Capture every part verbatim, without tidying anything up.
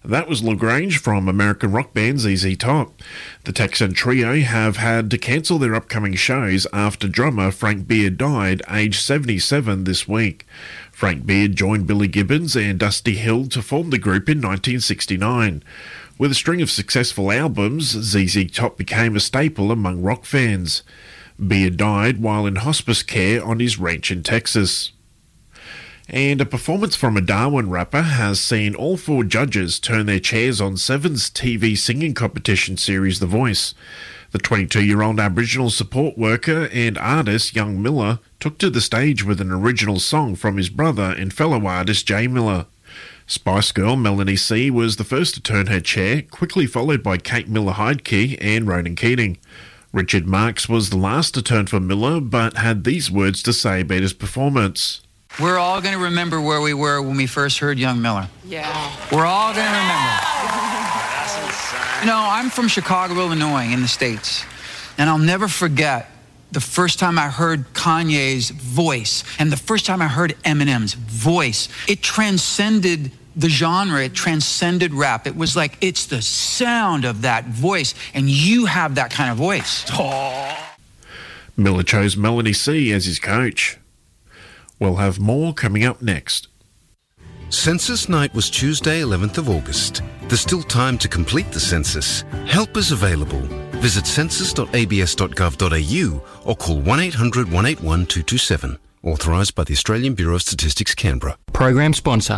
That was LaGrange from American rock band Z Z Top. The Texan trio have had to cancel their upcoming shows after drummer Frank Beard died, aged seventy-seven, this week. Frank Beard joined Billy Gibbons and Dusty Hill to form the group in nineteen sixty-nine. With a string of successful albums, Z Z Top became a staple among rock fans. Beard died while in hospice care on his ranch in Texas. And a performance from a Darwin rapper has seen all four judges turn their chairs on Seven's T V singing competition series The Voice. The twenty-two-year-old Aboriginal support worker and artist Young Miller took to the stage with an original song from his brother and fellow artist Jay Miller. Spice Girl Melanie C was the first to turn her chair, quickly followed by Kate Miller-Heidke and Ronan Keating. Richard Marx was the last to turn for Miller, but had these words to say about his performance. We're all going to remember where we were when we first heard Young Miller. Yeah. We're all going to remember. You know, I'm from Chicago, Illinois, in the States, and I'll never forget the first time I heard Kanye's voice and the first time I heard Eminem's voice. It transcended the genre, it transcended rap. It was like, it's the sound of that voice, and you have that kind of voice. Aww. Miller chose Melanie C as his coach. We'll have more coming up next. Census night was Tuesday, eleventh of August. There's still time to complete the census. Help is available. Visit census dot a b s dot gov dot a u or call one eight hundred one eight one two two seven. Authorised by the Australian Bureau of Statistics, Canberra. Program sponsor.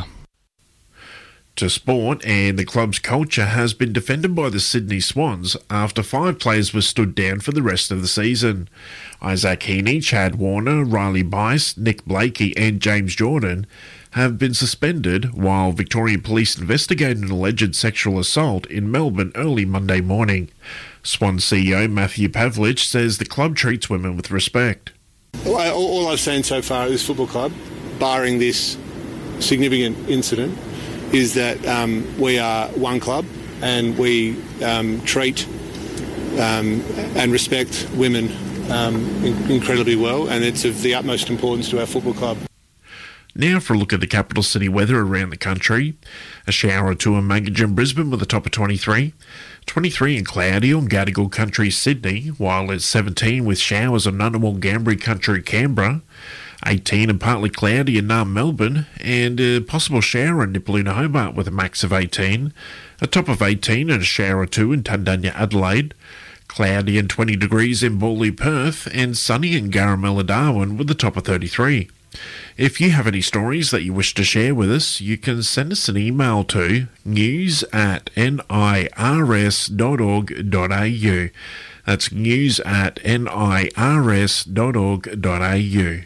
To sport, and the club's culture has been defended by the Sydney Swans after five players were stood down for the rest of the season. Isaac Heaney, Chad Warner, Riley Bice, Nick Blakey and James Jordan have been suspended while Victorian Police investigated an alleged sexual assault in Melbourne early Monday morning. Swan C E O Matthew Pavlich says the club treats women with respect. All, all I've seen so far at this football club, barring this significant incident, is that um, we are one club and we um, treat um, and respect women um, in- incredibly well, and it's of the utmost importance to our football club. Now for a look at the capital city weather around the country. A shower or two in Mangajoon, Brisbane with a top of twenty-three. twenty-three and cloudy on Gadigal Country, Sydney, while it's seventeen with showers on Ngunnawal, Ngambri Country, Canberra. eighteen and partly cloudy in Naarm, Melbourne, and a possible shower in Nipaluna, Hobart with a max of eighteen. A top of eighteen and a shower or two in Tundanya, Adelaide. Cloudy and twenty degrees in Bawley, Perth, and sunny in Garamella, Darwin with a top of thirty-three. If you have any stories that you wish to share with us, you can send us an email to news at nirs dot org dot a u. That's news at nirs dot org dot a u.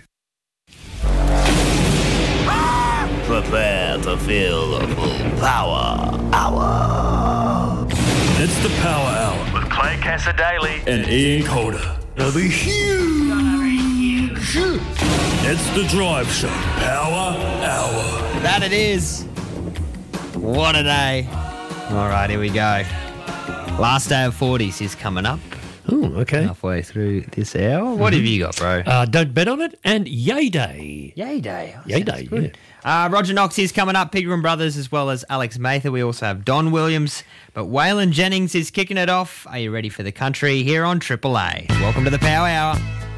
Prepare to feel the full power hour. It's the Power Hour with Clay Cassadaly and Ian Calder. It'll be huge. It's the Drive Show Power Hour. That it is. What a day. All right, here we go. Last day of forties is coming up. Oh, okay. Halfway through this hour. What have you got, bro? Uh, don't bet on it. And Yay Day. Yay Day. Oh, Yay Day, good. yeah. Uh, Roger Knox is coming up, Pigram Brothers, as well as Alex Mather. We also have Don Williams. But Waylon Jennings is kicking it off. Are you ready for the country? Here on Triple A. Welcome to the Power Hour.